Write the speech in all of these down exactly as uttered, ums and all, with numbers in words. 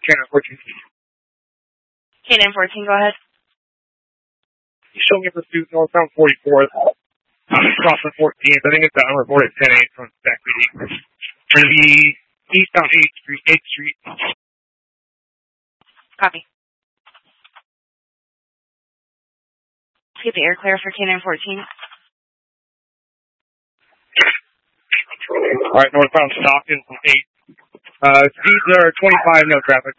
Canine fourteen. Canine fourteen, go ahead. You show me pursuit northbound forty-fourth. Crossing fourteenth. I think it's the unreported ten eight from Stack P D. We're going to be eastbound eighth Street, eighth Street. Copy. Let's get the air clear for Canine fourteen. Alright, northbound Stockton from eight. Uh, speeds are twenty-five, no traffic.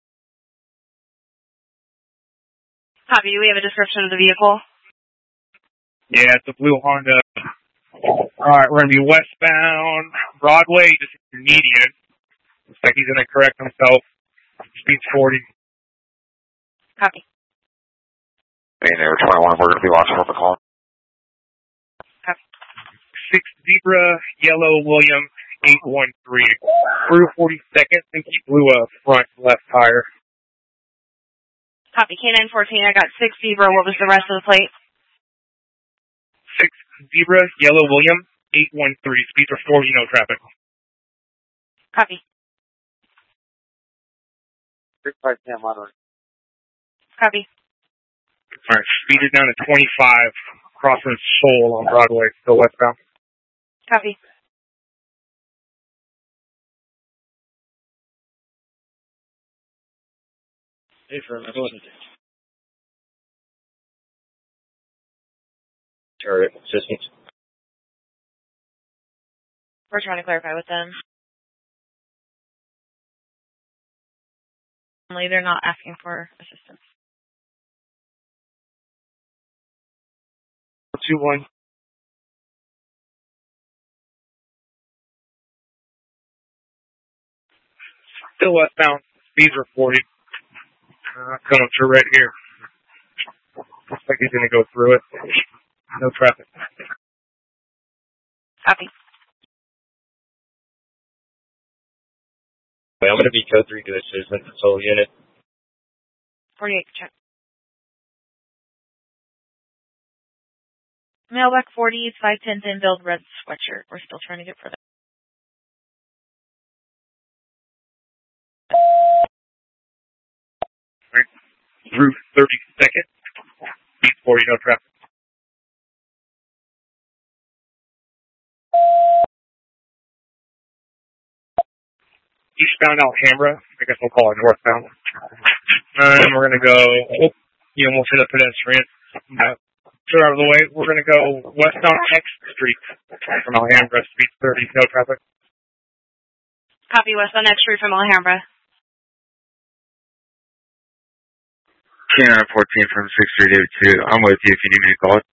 Copy, do we have a description of the vehicle? Yeah, it's a blue Honda. Alright, we're going to be westbound Broadway, just median. Looks like he's going to correct himself. Speed's forty. Copy. Hey, there, twenty-one, we're going to be watching for the call. Copy. six Zebra, Yellow William, eight one three. Through forty-second, I think he blew a front left tire. Copy, Canine fourteen, I got six Zebra, what was the rest of the plate? six Zebra, Yellow William, eight one three. Speeds are forty, no traffic. Copy. six five ten, monitoring. Copy. Alright, speed is down to twenty-five, crossing Shoal on Broadway, still westbound. Copy. Hey, for I wasn't there. Turret assistance. We're trying to clarify with them. They're not asking for assistance. two one. Still westbound. Speeds are forty. Uh, coming through right here. Looks like he's going to go through it. No traffic. Copy. Wait, I'm going to be code three to assistance, sole unit. forty-eight, check. Mailback forty, five ten thin build red sweatshirt. We're still trying to get further. Right. Through thirty-second. Speed forty, no traffic. Eastbound Alhambra. I guess we'll call it northbound. And we're going to go, oh, you almost hit a pedestrian. Uh, Get out of the way. We're going to go westbound X Street from Alhambra. Speed thirty, no traffic. Copy, westbound X Street from Alhambra. Canine fourteen from six three eight two. I'm with you. Can you make a call?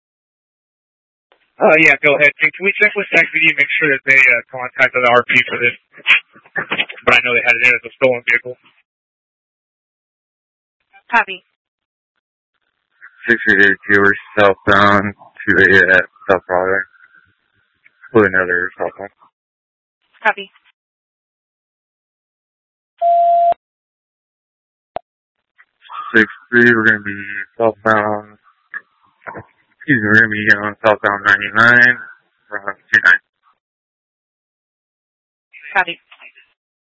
Uh, yeah, go ahead. Can, can we check with Stack P D and make sure that they uh, contacted the R P for this? But I know they had it in as a stolen vehicle. Copy. six three eight two, we're southbound to the at South Broadway. With another southbound. Copy. six three, we're going to be southbound. Excuse me, we're going to be on southbound ninety-nine from two nine. Copy.